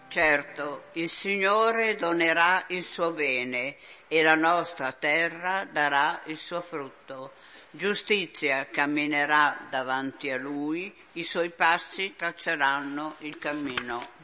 Certo, il Signore donerà il suo bene e la nostra terra darà il suo frutto. Giustizia camminerà davanti a lui, i suoi passi tracceranno il cammino.